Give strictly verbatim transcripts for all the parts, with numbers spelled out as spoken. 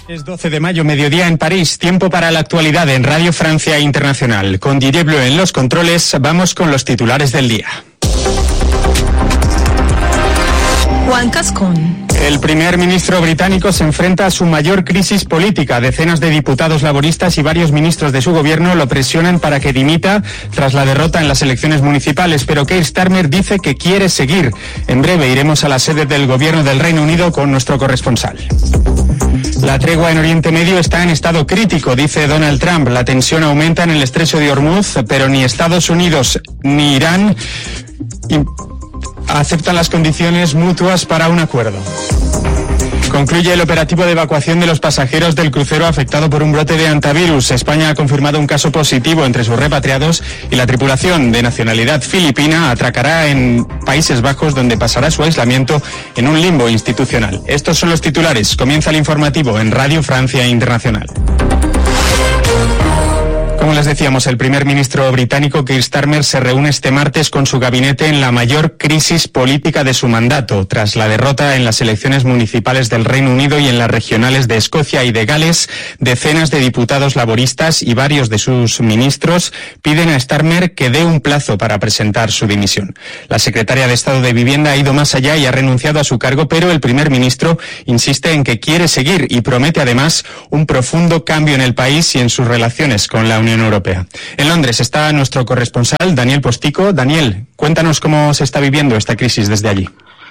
Es doce de mayo, mediodía en París, tiempo para la actualidad en Radio Francia Internacional. Con Didier Bleu en los controles, vamos con los titulares del día. Juan Cascón. El primer ministro británico se enfrenta a su mayor crisis política. Decenas de diputados laboristas y varios ministros de su gobierno lo presionan para que dimita tras la derrota en las elecciones municipales, pero Keir Starmer dice que quiere seguir. En breve iremos a la sede del gobierno del Reino Unido con nuestro corresponsal. La tregua en Oriente Medio está en estado crítico, dice Donald Trump. La tensión aumenta en el estrecho de Hormuz, pero ni Estados Unidos ni Irán aceptan las condiciones mutuas para un acuerdo. Concluye el operativo de evacuación de los pasajeros del crucero afectado por un brote de hantavirus. España ha confirmado un caso positivo entre sus repatriados y la tripulación de nacionalidad filipina atracará en Países Bajos, donde pasará su aislamiento en un limbo institucional. Estos son los titulares. Comienza el informativo en Radio Francia Internacional. Como les decíamos, el primer ministro británico Keir Starmer se reúne este martes con su gabinete en la mayor crisis política de su mandato, tras la derrota en las elecciones municipales del Reino Unido y en las regionales de Escocia y de Gales. Decenas de diputados laboristas y varios de sus ministros piden a Starmer que dé un plazo para presentar su dimisión. La secretaria de Estado de Vivienda ha ido más allá y ha renunciado a su cargo, pero el primer ministro insiste en que quiere seguir y promete además un profundo cambio en el país y en sus relaciones con la Unión Europea. En Londres está nuestro corresponsal, Daniel Postico. Daniel, cuéntanos cómo se está viviendo esta crisis desde allí.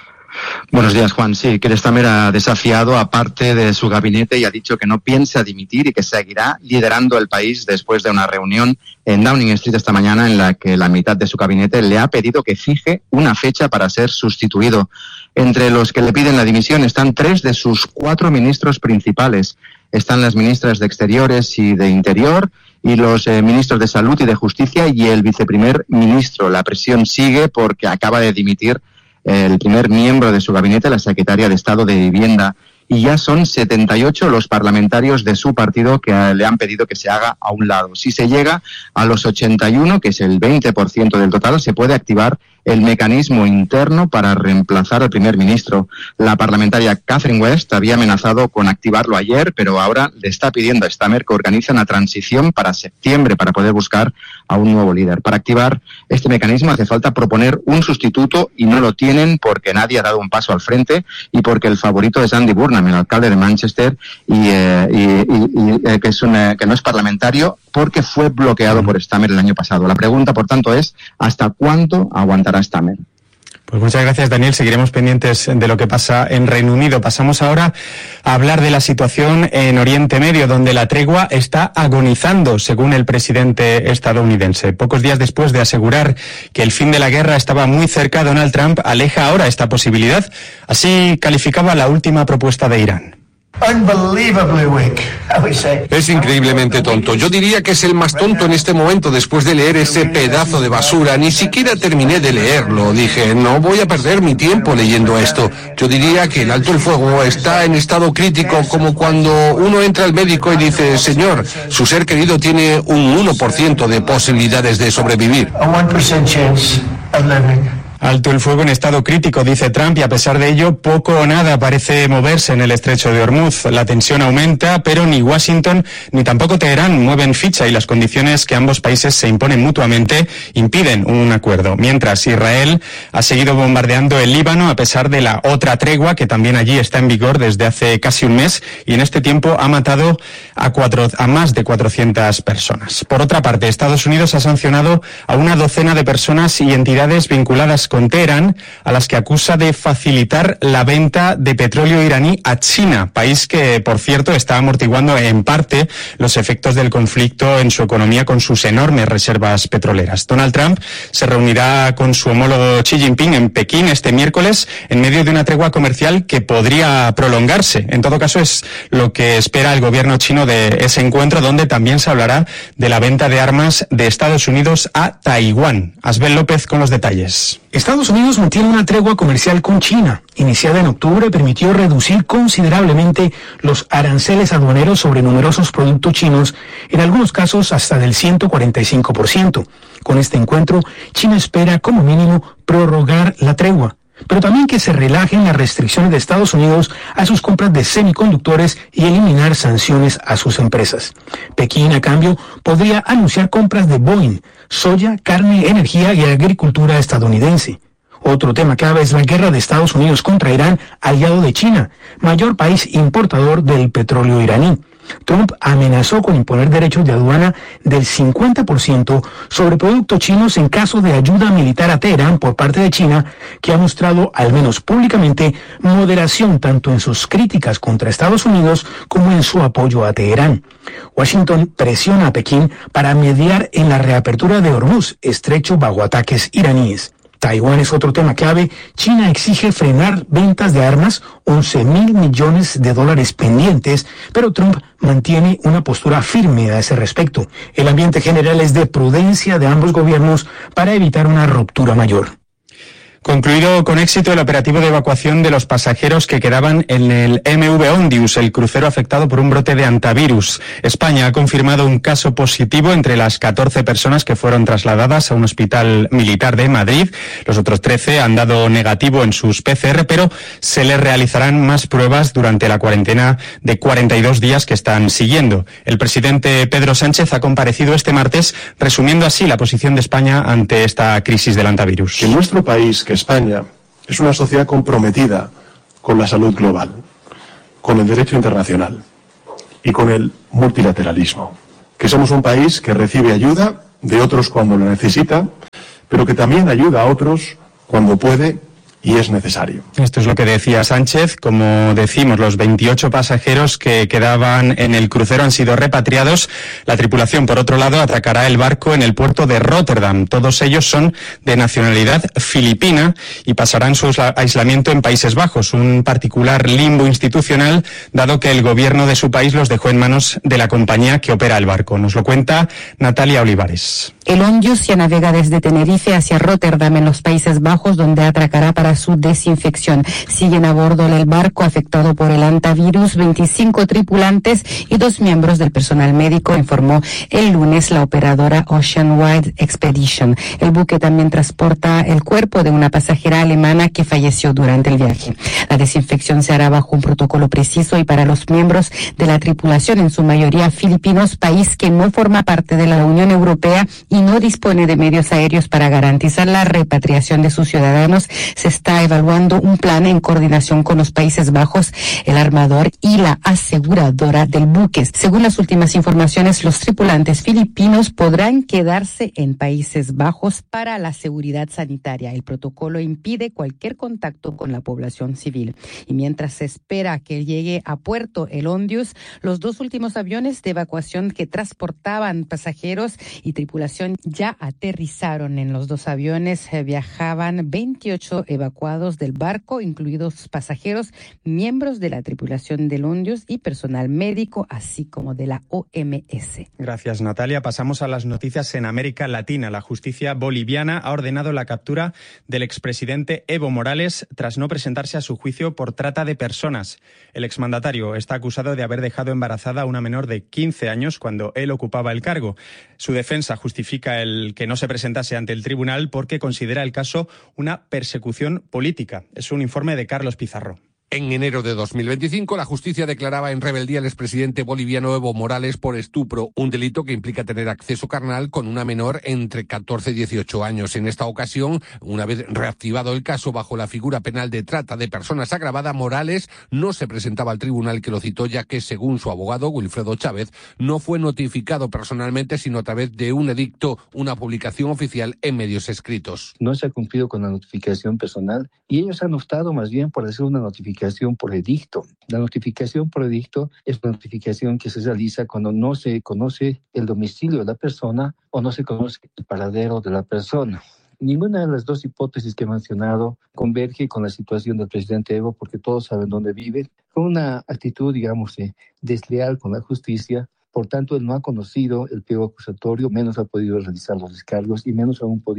Buenos días, Juan. Sí, Keir Starmer ha desafiado a parte de su gabinete y ha dicho que no piensa dimitir y que seguirá liderando el país después de una reunión en Downing Street esta mañana en la que la mitad de su gabinete le ha pedido que fije una fecha para ser sustituido. Entre los que le piden la dimisión están tres de sus cuatro ministros principales. Están las ministras de Exteriores y de Interior y los eh, ministros de Salud y de Justicia y el viceprimer ministro. La presión sigue porque acaba de dimitir eh, el primer miembro de su gabinete, la secretaria de Estado de Vivienda. Y ya son setenta y ocho los parlamentarios de su partido que le han pedido que se haga a un lado. Si se llega a los ochenta y uno, que es el veinte por ciento del total, se puede activar el mecanismo interno para reemplazar al primer ministro. La parlamentaria Catherine West había amenazado con activarlo ayer, pero ahora le está pidiendo a Starmer que organice una transición para septiembre para poder buscar a un nuevo líder. Para activar este mecanismo hace falta proponer un sustituto y no lo tienen porque nadie ha dado un paso al frente y porque el favorito es Andy Burnham, el alcalde de Manchester, y, eh, y, y, y eh, que, es un, que no es parlamentario porque fue bloqueado por Starmer el año pasado. La pregunta, por tanto, es ¿hasta cuándo aguantará Starmer? Pues muchas gracias, Daniel. Seguiremos pendientes de lo que pasa en Reino Unido. Pasamos ahora a hablar de la situación en Oriente Medio, donde la tregua está agonizando, según el presidente estadounidense. Pocos días después de asegurar que el fin de la guerra estaba muy cerca, Donald Trump aleja ahora esta posibilidad. Así calificaba la última propuesta de Irán. Es increíblemente tonto. Yo diría que es el más tonto en este momento después de leer ese pedazo de basura. Ni siquiera terminé de leerlo. Dije, no voy a perder mi tiempo leyendo esto. Yo diría que el alto el fuego está en estado crítico, como cuando uno entra al médico y dice, señor, su ser querido tiene un uno por ciento de posibilidades de sobrevivir. Alto el fuego en estado crítico, dice Trump, y a pesar de ello, poco o nada parece moverse en el estrecho de Hormuz. La tensión aumenta, pero ni Washington ni tampoco Teherán mueven ficha y las condiciones que ambos países se imponen mutuamente impiden un acuerdo. Mientras, Israel ha seguido bombardeando el Líbano a pesar de la otra tregua que también allí está en vigor desde hace casi un mes y en este tiempo ha matado a, cuatro, a más de cuatrocientas personas. Por otra parte, Estados Unidos ha sancionado a una docena de personas y entidades vinculadas con Teherán, a las que acusa de facilitar la venta de petróleo iraní a China, país que, por cierto, está amortiguando en parte los efectos del conflicto en su economía con sus enormes reservas petroleras. Donald Trump se reunirá con su homólogo Xi Jinping en Pekín este miércoles en medio de una tregua comercial que podría prolongarse. En todo caso, es lo que espera el gobierno chino de ese encuentro, donde también se hablará de la venta de armas de Estados Unidos a Taiwán. Asbel López con los detalles. Estados Unidos mantiene una tregua comercial con China. Iniciada en octubre, permitió reducir considerablemente los aranceles aduaneros sobre numerosos productos chinos, en algunos casos hasta del ciento cuarenta y cinco por ciento. Con este encuentro, China espera como mínimo prorrogar la tregua. pero también que se relajen las restricciones de Estados Unidos a sus compras de semiconductores y eliminar sanciones a sus empresas. Pekín, a cambio, podría anunciar compras de Boeing, soya, carne, energía y agricultura estadounidense. Otro tema clave es la guerra de Estados Unidos contra Irán, aliado de China, mayor país importador del petróleo iraní. Trump amenazó con imponer derechos de aduana del cincuenta por ciento sobre productos chinos en caso de ayuda militar a Teherán por parte de China, que ha mostrado, al menos públicamente, moderación tanto en sus críticas contra Estados Unidos como en su apoyo a Teherán. Washington presiona a Pekín para mediar en la reapertura de Hormuz, estrecho bajo ataques iraníes. Taiwán es otro tema clave. China exige frenar ventas de armas, once mil millones de dólares pendientes, pero Trump mantiene una postura firme a ese respecto. El ambiente general es de prudencia de ambos gobiernos para evitar una ruptura mayor. Concluido con éxito el operativo de evacuación de los pasajeros que quedaban en el M V Ondius, el crucero afectado por un brote de hantavirus. España ha confirmado un caso positivo entre las catorce personas que fueron trasladadas a un hospital militar de Madrid. Los otros trece han dado negativo en sus P C R, pero se les realizarán más pruebas durante la cuarentena de cuarenta y dos días que están siguiendo. El presidente Pedro Sánchez ha comparecido este martes, resumiendo así la posición de España ante esta crisis del hantavirus. En nuestro país, que España es una sociedad comprometida con la salud global, con el derecho internacional y con el multilateralismo. Que somos un país que recibe ayuda de otros cuando lo necesita, pero que también ayuda a otros cuando puede y es necesario. Esto es lo que decía Sánchez. Como decimos, los veintiocho pasajeros que quedaban en el crucero han sido repatriados. La tripulación, por otro lado, atracará el barco en el puerto de Rotterdam. Todos ellos son de nacionalidad filipina y pasarán su aislamiento en Países Bajos, un particular limbo institucional, dado que el gobierno de su país los dejó en manos de la compañía que opera el barco. Nos lo cuenta Natalia Olivares. El Ondius ya navega desde Tenerife hacia Rotterdam, en los Países Bajos, donde atracará para su desinfección. Siguen a bordo del barco afectado por el hantavirus veinticinco tripulantes y dos miembros del personal médico, informó el lunes la operadora Ocean Wide Expedition. El buque también transporta el cuerpo de una pasajera alemana que falleció durante el viaje. La desinfección se hará bajo un protocolo preciso y para los miembros de la tripulación, en su mayoría filipinos, país que no forma parte de la Unión Europea y no dispone de medios aéreos para garantizar la repatriación de sus ciudadanos. Se está evaluando un plan en coordinación con los Países Bajos, el armador y la aseguradora del buque. Según las últimas informaciones, los tripulantes filipinos podrán quedarse en Países Bajos para la seguridad sanitaria. El protocolo impide cualquier contacto con la población civil. Y mientras se espera que llegue a puerto el Ondius, los dos últimos aviones de evacuación que transportaban pasajeros y tripulación ya aterrizaron. En los dos aviones eh, viajaban veintiocho evacuados del barco, incluidos pasajeros, miembros de la tripulación del Ondius y personal médico, así como de la O M S. Gracias, Natalia. Pasamos a las noticias en América Latina. La justicia boliviana ha ordenado la captura del expresidente Evo Morales tras no presentarse a su juicio por trata de personas. El exmandatario está acusado de haber dejado embarazada a una menor de quince años cuando él ocupaba el cargo. Su defensa justifica el que no se presentase ante el tribunal porque considera el caso una persecución política. Es un informe de Carlos Pizarro. En enero de dos mil veinticinco, la justicia declaraba en rebeldía al expresidente boliviano Evo Morales por estupro, un delito que implica tener acceso carnal con una menor entre catorce y dieciocho años. En esta ocasión, una vez reactivado el caso bajo la figura penal de trata de personas agravada, Morales no se presentaba al tribunal que lo citó, ya que, según su abogado Wilfredo Chávez, no fue notificado personalmente, sino a través de un edicto, una publicación oficial en medios escritos. No se ha cumplido con la notificación personal y ellos han optado más bien por hacer una notificación por edicto. La notificación por edicto es una notificación que se realiza cuando no se conoce el domicilio de la persona o no se conoce el paradero de la persona. Ninguna de las dos hipótesis que he mencionado converge con la situación del presidente Evo, porque todos saben dónde vive. Con una actitud, digamos, eh, desleal con la justicia. Por tanto, él no ha conocido el pliego acusatorio, menos ha podido realizar los descargos y menos aún podía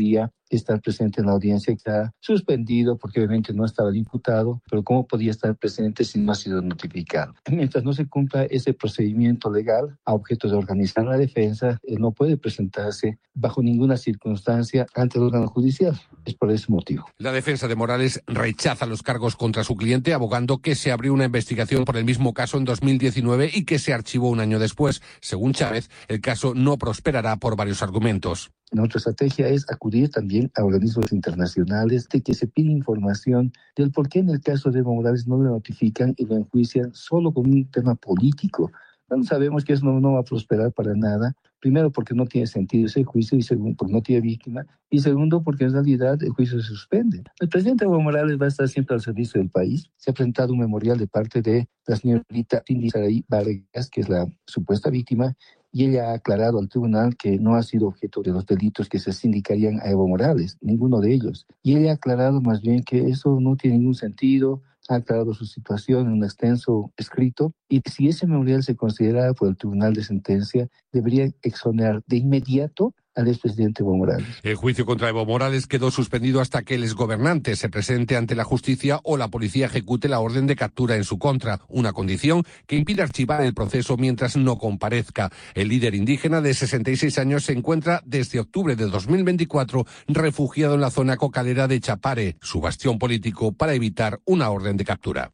estar presente en la audiencia, que está suspendido porque obviamente no estaba el imputado, pero ¿cómo podía estar presente si no ha sido notificado? Mientras no se cumpla ese procedimiento legal a objeto de organizar la defensa, él no puede presentarse bajo ninguna circunstancia ante el órgano judicial. Es por ese motivo. La defensa de Morales rechaza los cargos contra su cliente, abogando que se abrió una investigación por el mismo caso en dos mil diecinueve y que se archivó un año después. Según Chávez, el caso no prosperará por varios argumentos. Nuestra estrategia es acudir también a organismos internacionales de que se pide información del por qué en el caso de Evo Morales no le notifican y lo enjuician solo con un tema político. No sabemos que eso no, no va a prosperar para nada. Primero, porque no tiene sentido ese juicio, y segundo, porque no tiene víctima, y segundo, porque en realidad el juicio se suspende. El presidente Evo Morales va a estar siempre al servicio del país. Se ha presentado un memorial de parte de la señorita Cindy Saraí Vargas, que es la supuesta víctima, y ella ha aclarado al tribunal que no ha sido objeto de los delitos que se sindicarían a Evo Morales, ninguno de ellos. Y ella ha aclarado más bien que eso no tiene ningún sentido, ha aclarado su situación en un extenso escrito, y si ese memorial se considera por el Tribunal de Sentencia, debería exonerar de inmediato al expresidente Evo Morales. El juicio contra Evo Morales quedó suspendido hasta que el exgobernante se presente ante la justicia o la policía ejecute la orden de captura en su contra, una condición que impide archivar el proceso mientras no comparezca. El líder indígena de sesenta y seis años se encuentra desde octubre de dos mil veinticuatro refugiado en la zona cocalera de Chapare, su bastión político para evitar una orden de captura.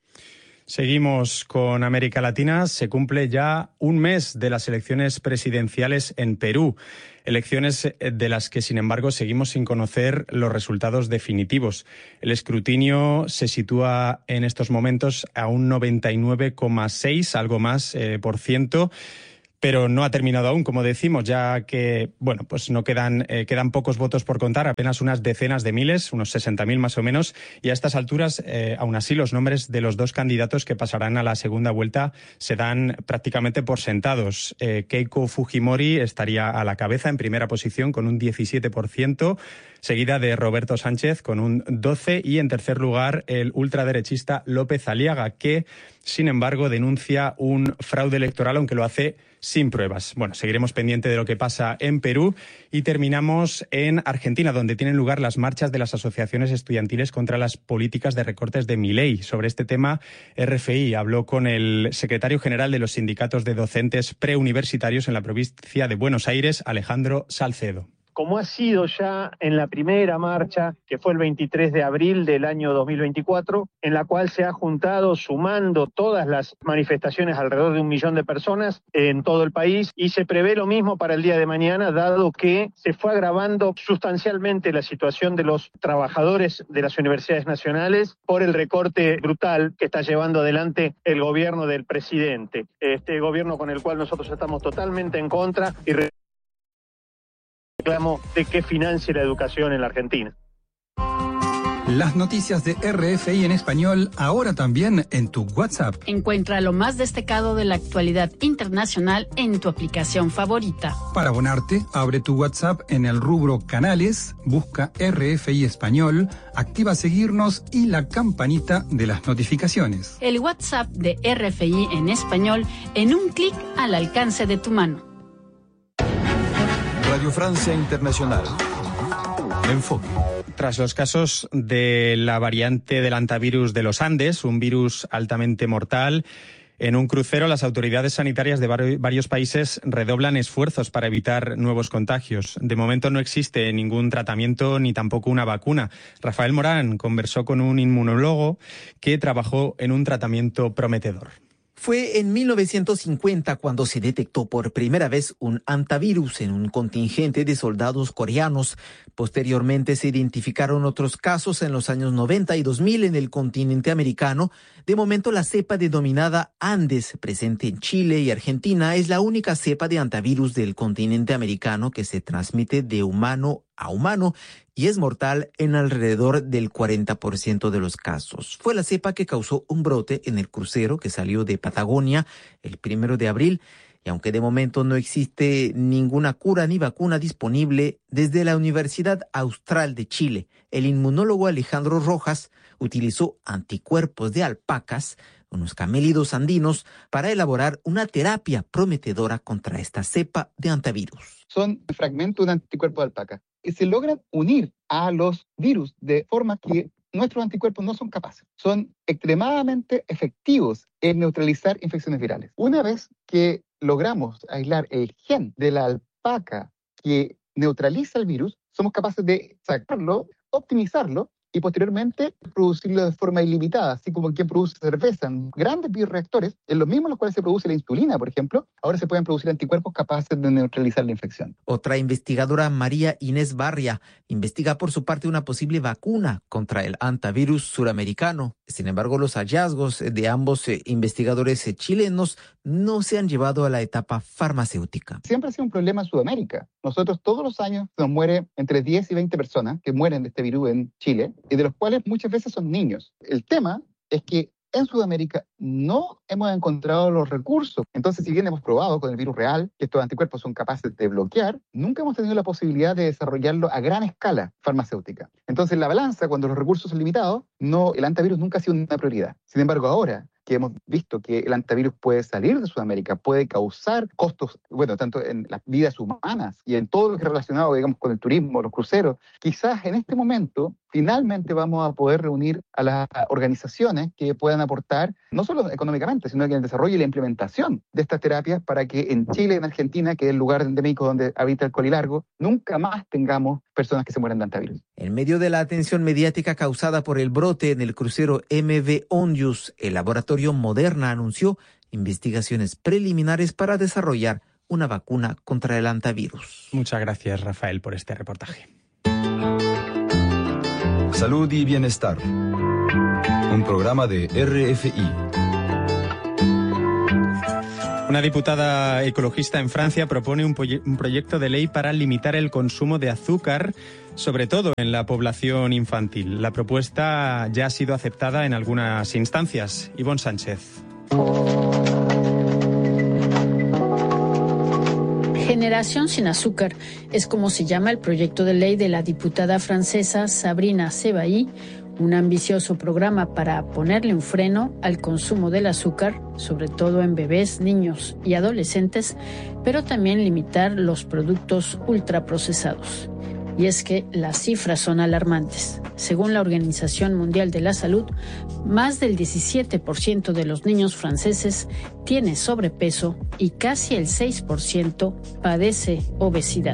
Seguimos con América Latina. Se cumple ya un mes de las elecciones presidenciales en Perú. Elecciones de las que, sin embargo, seguimos sin conocer los resultados definitivos. El escrutinio se sitúa en estos momentos a un noventa y nueve coma seis, algo más, eh, por ciento. Pero no ha terminado aún, como decimos, ya que, bueno, pues no quedan, eh, quedan pocos votos por contar, apenas unas decenas de miles, unos sesenta mil más o menos, y a estas alturas, eh, aún así, los nombres de los dos candidatos que pasarán a la segunda vuelta se dan prácticamente por sentados. Eh, Keiko Fujimori estaría a la cabeza, en primera posición, con un diecisiete por ciento, seguida de Roberto Sánchez con un doce por ciento, y en tercer lugar, el ultraderechista López Aliaga, que, sin embargo, denuncia un fraude electoral, aunque lo hace sin pruebas. Bueno, seguiremos pendiente de lo que pasa en Perú y terminamos en Argentina, donde tienen lugar las marchas de las asociaciones estudiantiles contra las políticas de recortes de Milei. Sobre este tema, R F I habló con el secretario general de los sindicatos de docentes preuniversitarios en la provincia de Buenos Aires, Alejandro Salcedo. Como ha sido ya en la primera marcha, que fue el veintitrés de abril del año dos mil veinticuatro, en la cual se ha juntado, sumando todas las manifestaciones, alrededor de un millón de personas en todo el país, y se prevé lo mismo para el día de mañana, dado que se fue agravando sustancialmente la situación de los trabajadores de las universidades nacionales por el recorte brutal que está llevando adelante el gobierno del presidente. Este gobierno con el cual nosotros estamos totalmente en contra y reclamo de que financie la educación en la Argentina. Las noticias de R F I en español, ahora también en tu WhatsApp. Encuentra lo más destacado de la actualidad internacional en tu aplicación favorita. Para abonarte, abre tu WhatsApp en el rubro Canales, busca R F I Español, activa seguirnos y la campanita de las notificaciones. El WhatsApp de R F I en español en un clic al alcance de tu mano. Radio Francia Internacional. Enfoque. Tras los casos de la variante del hantavirus de los Andes, un virus altamente mortal, en un crucero las autoridades sanitarias de varios países redoblan esfuerzos para evitar nuevos contagios. De momento no existe ningún tratamiento ni tampoco una vacuna. Rafael Morán conversó con un inmunólogo que trabajó en un tratamiento prometedor. Fue en mil novecientos cincuenta cuando se detectó por primera vez un hantavirus en un contingente de soldados coreanos. Posteriormente se identificaron otros casos en los años noventa y dos mil en el continente americano. De momento la cepa denominada Andes, presente en Chile y Argentina, es la única cepa de hantavirus del continente americano que se transmite de humano a humano y es mortal en alrededor del cuarenta por ciento de los casos. Fue la cepa que causó un brote en el crucero que salió de Patagonia el primero de abril, y aunque de momento no existe ninguna cura ni vacuna disponible, desde la Universidad Austral de Chile, el inmunólogo Alejandro Rojas utilizó anticuerpos de alpacas, unos camélidos andinos, para elaborar una terapia prometedora contra esta cepa de hantavirus. Son fragmentos de un anticuerpo de alpaca que se logran unir a los virus de forma que nuestros anticuerpos no son capaces. Son extremadamente efectivos en neutralizar infecciones virales. Una vez que logramos aislar el gen de la alpaca que neutraliza el virus, somos capaces de sacarlo, optimizarlo y posteriormente producirlo de forma ilimitada, así como quien produce cerveza en grandes bioreactores, en los mismos en los cuales se produce la insulina, por ejemplo, ahora se pueden producir anticuerpos capaces de neutralizar la infección. Otra investigadora, María Inés Barria, investiga por su parte una posible vacuna contra el hantavirus suramericano. Sin embargo, los hallazgos de ambos eh, investigadores eh, chilenos no se han llevado a la etapa farmacéutica. Siempre ha sido un problema en Sudamérica. Nosotros todos los años nos muere entre diez y veinte personas que mueren de este virus en Chile, y de los cuales muchas veces son niños. El tema es que en Sudamérica no hemos encontrado los recursos. Entonces, si bien hemos probado con el virus real que estos anticuerpos son capaces de bloquear, nunca hemos tenido la posibilidad de desarrollarlo a gran escala farmacéutica. Entonces, la balanza, cuando los recursos son limitados, no, el antivirus nunca ha sido una prioridad. Sin embargo, ahora que hemos visto que el antivirus puede salir de Sudamérica, puede causar costos, bueno, tanto en las vidas humanas y en todo lo que es relacionado, digamos, con el turismo, los cruceros, quizás en este momento finalmente vamos a poder reunir a las organizaciones que puedan aportar, no solo económicamente, sino que en el desarrollo y la implementación de estas terapias para que en Chile y en Argentina, que es el lugar endémico donde habita el colilargo, nunca más tengamos personas que se mueran de antivirus. En medio de la atención mediática causada por el brote en el crucero M V Onjus, el laboratorio Moderna anunció investigaciones preliminares para desarrollar una vacuna contra el hantavirus. Muchas gracias, Rafael, por este reportaje. Salud y bienestar. Un programa de R F I. Una diputada ecologista en Francia propone un, un proyecto de ley para limitar el consumo de azúcar, sobre todo en la población infantil. La propuesta ya ha sido aceptada en algunas instancias. Ivonne Sánchez. Generación sin azúcar es como se llama el proyecto de ley de la diputada francesa Sabrina Sebailly, un ambicioso programa para ponerle un freno al consumo del azúcar, sobre todo en bebés, niños y adolescentes, pero también limitar los productos ultraprocesados. Y es que las cifras son alarmantes. Según la Organización Mundial de la Salud, más del diecisiete por ciento de los niños franceses tiene sobrepeso y casi el seis por ciento padece obesidad.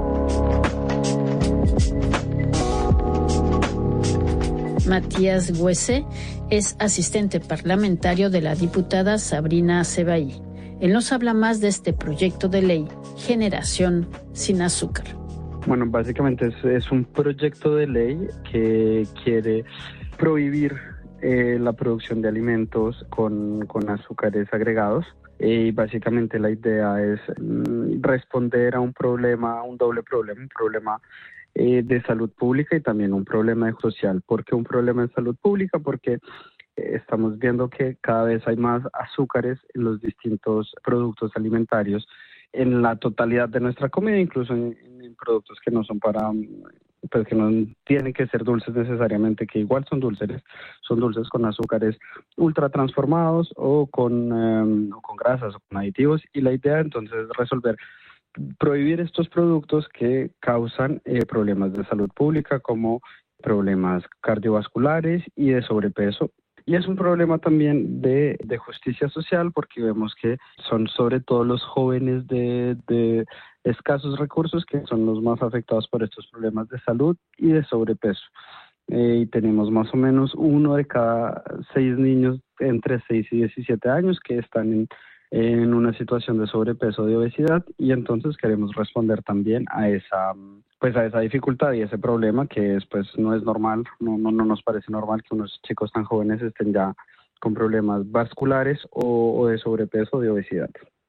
Matías Güese es asistente parlamentario de la diputada Sabrina Sebailly. Él nos habla más de este proyecto de ley, Generación sin azúcar. Bueno, básicamente es, es un proyecto de ley que quiere prohibir eh, la producción de alimentos con, con azúcares agregados. Y básicamente la idea es mm, responder a un problema, a un doble problema, un problema eh, de salud pública y también un problema social. ¿Por qué un problema de salud pública? Porque eh, estamos viendo que cada vez hay más azúcares en los distintos productos alimentarios, en la totalidad de nuestra comida, incluso en, en productos que no son para, pues que no tienen que ser dulces necesariamente, que igual son dulces, son dulces con azúcares ultra transformados o con, um, o con grasas o con aditivos, y la idea entonces es resolver, prohibir estos productos que causan eh, problemas de salud pública como problemas cardiovasculares y de sobrepeso. Y es un problema también de, de justicia social, porque vemos que son sobre todo los jóvenes de, de escasos recursos que son los más afectados por estos problemas de salud y de sobrepeso. Eh, y tenemos más o menos uno de cada seis niños entre seis y diecisiete años que están en, en una situación de sobrepeso o de obesidad, y entonces queremos responder también a esa, pues a esa dificultad y ese problema que es, pues no es normal, no, no, no nos parece normal que unos chicos tan jóvenes estén ya con problemas vasculares o, o de sobrepeso o de obesidad.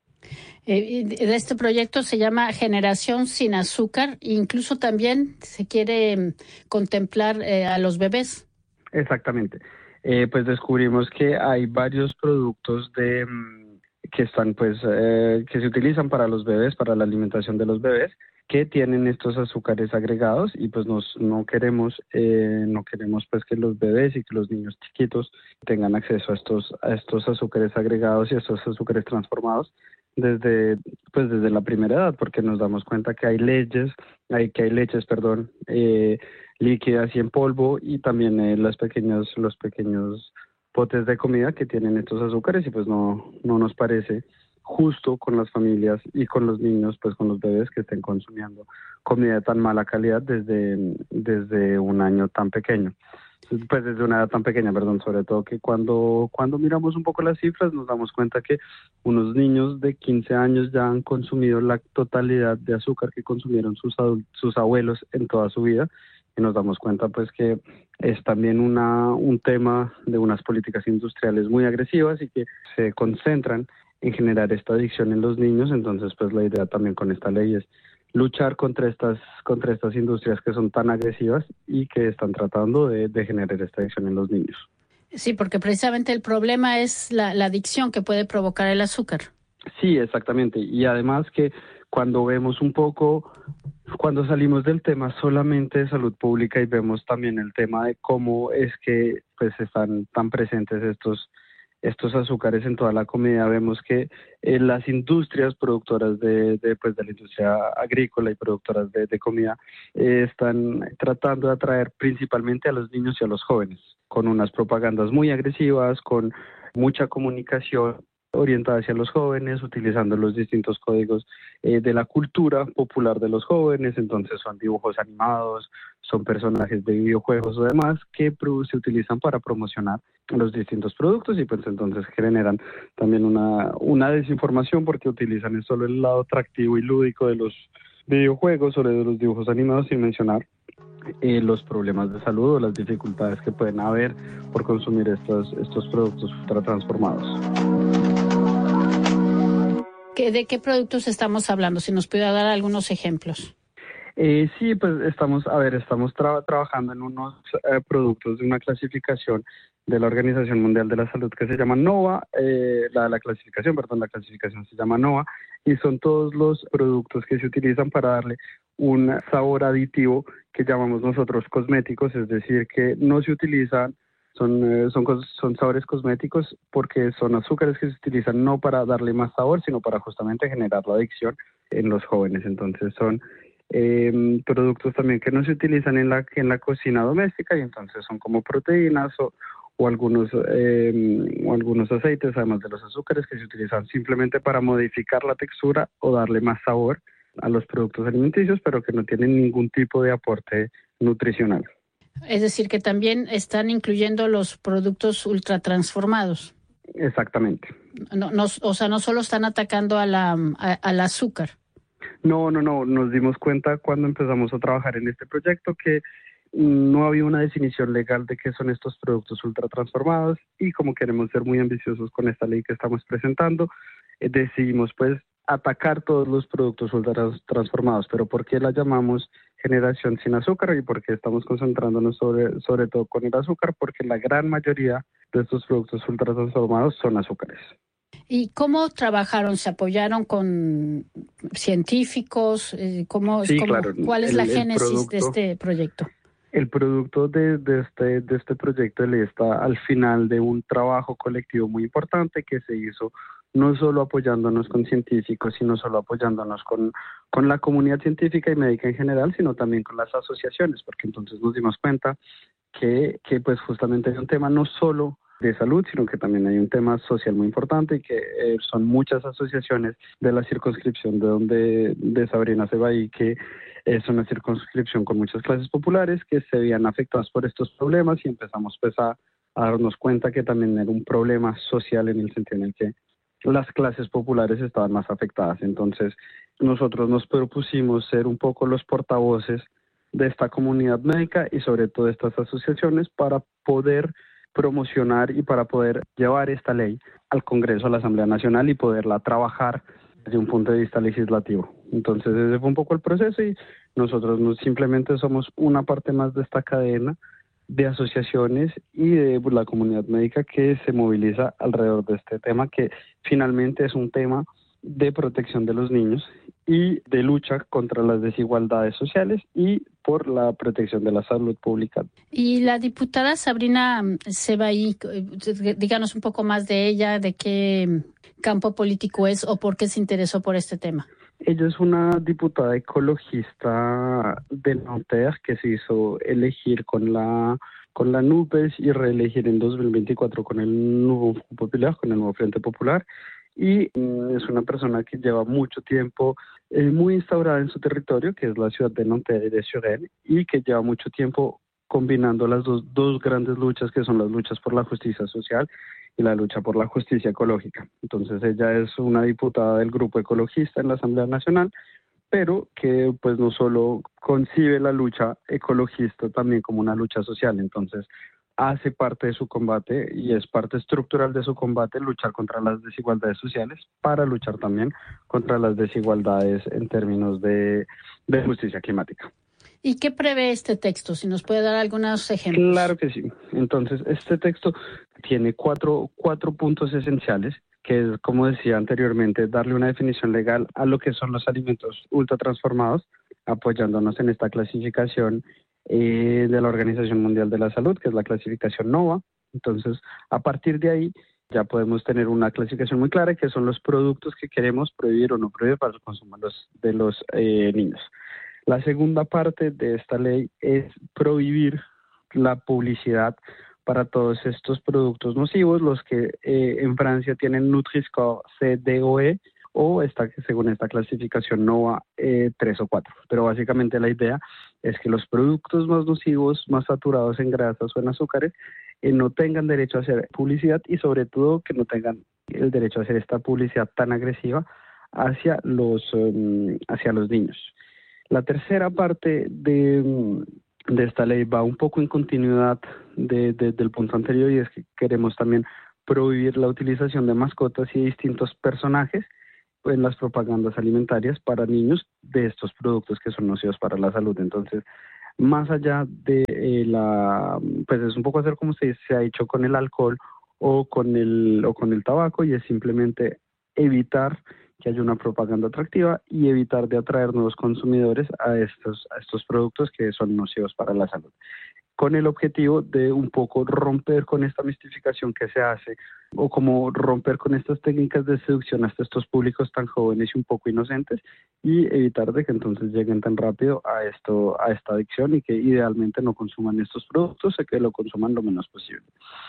Eh, este proyecto se llama Generación sin azúcar, e incluso también se quiere contemplar eh, a los bebés. Exactamente. Eh, pues descubrimos que hay varios productos de que están pues eh, que se utilizan para los bebés, para la alimentación de los bebés, que tienen estos azúcares agregados, y pues nos no queremos eh, no queremos pues que los bebés y que los niños chiquitos tengan acceso a estos a estos azúcares agregados y a estos azúcares transformados desde pues desde la primera edad, porque nos damos cuenta que hay leyes hay que hay leches perdón eh, líquidas y en polvo, y también eh, las pequeños, los pequeños potes de comida que tienen estos azúcares, y pues no, no nos parece justo con las familias y con los niños, pues con los bebés que estén consumiendo comida de tan mala calidad desde, desde un año tan pequeño. Pues desde una edad tan pequeña, perdón, sobre todo que cuando, cuando miramos un poco las cifras nos damos cuenta que unos niños de quince años ya han consumido la totalidad de azúcar que consumieron sus, adult- sus abuelos en toda su vida, y nos damos cuenta pues que es también una, un tema de unas políticas industriales muy agresivas y que se concentran en generar esta adicción en los niños. Entonces pues la idea también con esta ley es luchar contra estas contra estas industrias que son tan agresivas y que están tratando de, de generar esta adicción en los niños. Sí, porque precisamente el problema es la, la adicción que puede provocar el azúcar. Sí, exactamente. Y además que cuando vemos un poco, cuando salimos del tema solamente de salud pública y vemos también el tema de cómo es que pues están tan presentes estos estos azúcares en toda la comida, vemos que eh, las industrias productoras de, de, pues, de la industria agrícola y productoras de, de comida eh, están tratando de atraer principalmente a los niños y a los jóvenes, con unas propagandas muy agresivas, con mucha comunicación orientada hacia los jóvenes, utilizando los distintos códigos eh, de la cultura popular de los jóvenes. Entonces son dibujos animados, son personajes de videojuegos o demás que pro- se utilizan para promocionar los distintos productos, y pues entonces generan también una, una desinformación porque utilizan solo el lado atractivo y lúdico de los videojuegos o de los dibujos animados, sin mencionar eh, los problemas de salud o las dificultades que pueden haber por consumir estos, estos productos ultratransformados. ¿De qué productos estamos hablando? Si nos pudiera dar algunos ejemplos. Eh, sí, pues estamos, a ver, estamos tra- trabajando en unos eh, productos de una clasificación de la Organización Mundial de la Salud que se llama NOVA, eh, la, la clasificación, perdón, la clasificación se llama NOVA, y son todos los productos que se utilizan para darle un sabor aditivo que llamamos nosotros cosméticos, es decir, que no se utilizan, son, eh, son, cos- son sabores cosméticos porque son azúcares que se utilizan no para darle más sabor, sino para justamente generar la adicción en los jóvenes. Entonces son eh, productos también que no se utilizan en la, en la cocina doméstica, y entonces son como proteínas o, o, algunos, eh, o algunos aceites, además de los azúcares, que se utilizan simplemente para modificar la textura o darle más sabor a los productos alimenticios, pero que no tienen ningún tipo de aporte nutricional. Es decir, que también están incluyendo los productos ultratransformados. Exactamente. No, no, o sea, no solo están atacando a la, a, al azúcar. No, no, no. Nos dimos cuenta cuando empezamos a trabajar en este proyecto que no había una definición legal de qué son estos productos ultratransformados, y como queremos ser muy ambiciosos con esta ley que estamos presentando, eh, decidimos pues atacar todos los productos ultratransformados. Pero ¿por qué la llamamos generación sin azúcar y por qué estamos concentrándonos sobre, sobre todo con el azúcar? Porque la gran mayoría de estos productos ultratransformados son azúcares. ¿Y cómo trabajaron? ¿Se apoyaron con científicos? ¿Cómo, sí, cómo, claro. ¿Cuál es el, la génesis producto, de este proyecto? El producto de, de, este, de este proyecto le está al final de un trabajo colectivo muy importante que se hizo no solo apoyándonos con científicos, sino solo apoyándonos con, con la comunidad científica y médica en general, sino también con las asociaciones, porque entonces nos dimos cuenta que, que pues justamente hay un tema no solo de salud, sino que también hay un tema social muy importante, y que eh, son muchas asociaciones de la circunscripción de donde de Sabrina Ceballos, que es una circunscripción con muchas clases populares que se veían afectadas por estos problemas, y empezamos pues a, a darnos cuenta que también era un problema social en el sentido en el que las clases populares estaban más afectadas. Entonces nosotros nos propusimos ser un poco los portavoces de esta comunidad médica y sobre todo de estas asociaciones para poder promocionar y para poder llevar esta ley al Congreso, a la Asamblea Nacional, y poderla trabajar desde un punto de vista legislativo. Entonces ese fue un poco el proceso, y nosotros no, simplemente somos una parte más de esta cadena de asociaciones y de la comunidad médica que se moviliza alrededor de este tema, que finalmente es un tema de protección de los niños y de lucha contra las desigualdades sociales y por la protección de la salud pública. Y la diputada Sabrina Ceballos, díganos un poco más de ella, de qué campo político es o por qué se interesó por este tema. Ella es una diputada ecologista de Nanterre que se hizo elegir con la con la NUPES y reelegir en dos mil veinticuatro con el nuevo Popular, con el nuevo Frente Popular. Y mm, es una persona que lleva mucho tiempo eh, muy instaurada en su territorio, que es la ciudad de Nanterre y de Suresnes, y que lleva mucho tiempo combinando las dos, dos grandes luchas, que son las luchas por la justicia social y la lucha por la justicia ecológica. Entonces ella es una diputada del grupo ecologista en la Asamblea Nacional, pero que pues no solo concibe la lucha ecologista también como una lucha social. Entonces hace parte de su combate y es parte estructural de su combate luchar contra las desigualdades sociales para luchar también contra las desigualdades en términos de, de justicia climática. ¿Y qué prevé este texto? Si nos puede dar algunos ejemplos. Claro que sí. Entonces, este texto tiene cuatro, cuatro puntos esenciales, que es, como decía anteriormente, darle una definición legal a lo que son los alimentos ultratransformados, apoyándonos en esta clasificación eh, de la Organización Mundial de la Salud, que es la clasificación NOVA. Entonces, a partir de ahí, ya podemos tener una clasificación muy clara, que son los productos que queremos prohibir o no prohibir para el consumo de los, de los eh, niños. La segunda parte de esta ley es prohibir la publicidad para todos estos productos nocivos, los que eh, en Francia tienen Nutri-Score C, D o E, o esta, según esta clasificación NOVA eh, tres o cuatro. Pero básicamente la idea es que los productos más nocivos, más saturados en grasas o en azúcares, eh, no tengan derecho a hacer publicidad y sobre todo que no tengan el derecho a hacer esta publicidad tan agresiva hacia los, um, hacia los niños. La tercera parte de, de esta ley va un poco en continuidad de, de, del punto anterior, y es que queremos también prohibir la utilización de mascotas y distintos personajes en las propagandas alimentarias para niños de estos productos que son nocivos para la salud. Entonces, más allá de eh, la, pues es un poco hacer como se, se ha hecho con el alcohol o con el, o con el tabaco, y es simplemente evitar que haya una propaganda atractiva y evitar de atraer nuevos consumidores a estos, a estos productos que son nocivos para la salud, con el objetivo de un poco romper con esta mistificación que se hace, o como romper con estas técnicas de seducción hasta estos públicos tan jóvenes y un poco inocentes, y evitar de que entonces lleguen tan rápido a esto, a esta adicción, y que idealmente no consuman estos productos, o que lo consuman lo menos posible.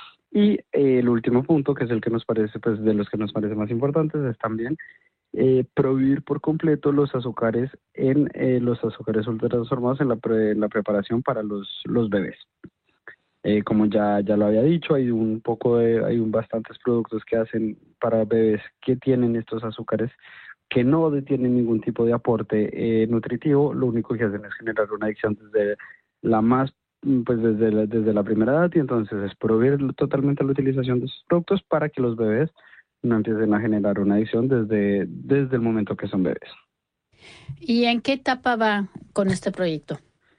Y eh, el último punto, que es el que nos parece, pues de los que nos parece más importantes, es también Eh, prohibir por completo los azúcares en eh, los azúcares ultratransformados en la, pre, en la preparación para los, los bebés. Eh, como ya, ya lo había dicho, hay un poco de, hay un bastantes productos que hacen para bebés que tienen estos azúcares que no tienen ningún tipo de aporte eh, nutritivo. Lo único que hacen es generar una adicción desde la más pues desde la, desde la primera edad, y entonces es prohibir totalmente la utilización de esos productos para que los bebés no empiecen a generar una adicción desde, desde el momento que son bebés. ¿Y en qué etapa va con este proyecto?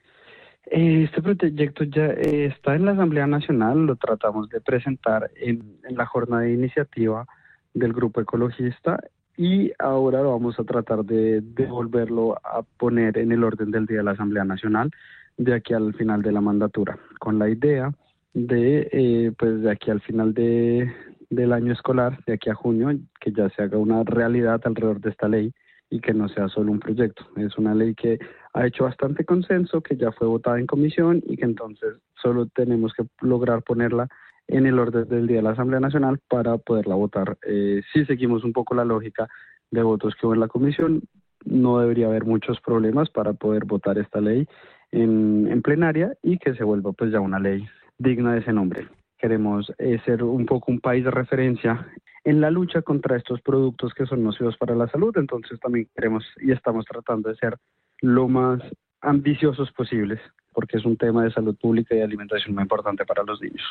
Este proyecto ya está en la Asamblea Nacional, lo tratamos de presentar en, en la jornada de iniciativa del Grupo Ecologista, y ahora vamos a tratar de, de volverlo a poner en el orden del día de la Asamblea Nacional de aquí al final de la mandatura, con la idea de, eh, pues de aquí al final de... del año escolar, de aquí a junio, que ya se haga una realidad alrededor de esta ley y que no sea solo un proyecto. Es una ley que ha hecho bastante consenso, que ya fue votada en comisión, y que entonces solo tenemos que lograr ponerla en el orden del día de la Asamblea Nacional para poderla votar. Eh, si seguimos un poco la lógica de votos que hubo en la comisión, no debería haber muchos problemas para poder votar esta ley en, en plenaria, y que se vuelva pues ya una ley digna de ese nombre. Queremos eh, ser un poco un país de referencia en la lucha contra estos productos que son nocivos para la salud. Entonces también queremos y estamos tratando de ser lo más ambiciosos posibles, porque es un tema de salud pública y alimentación muy importante para los niños.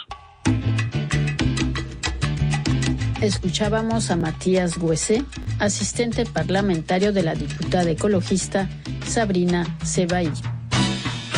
Escuchábamos a Matías Güese, asistente parlamentario de la diputada ecologista Sabrina Sebaí.